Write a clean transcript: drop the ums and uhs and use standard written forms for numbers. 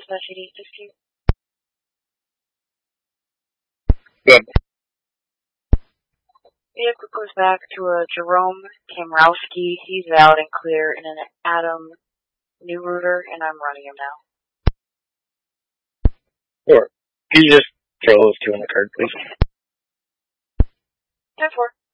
Dispatch 8815. Good. Vehicle goes back to a Jerome Kamrowski. He's out and clear in an Adam New Router, and I'm running him now. Sure. Can you just throw those two in the card, please? 10-4.